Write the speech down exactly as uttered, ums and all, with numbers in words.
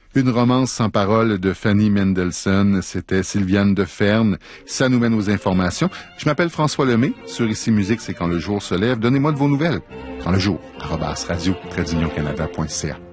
Une romance sans parole de Fanny Mendelssohn, c'était Sylviane Deferne. Ça nous mène aux informations. Je m'appelle François Lemay. Sur Ici Musique, c'est quand le jour se lève. Donnez-moi de vos nouvelles. Quand le jour, arobase radio, trait d'union canada point c a.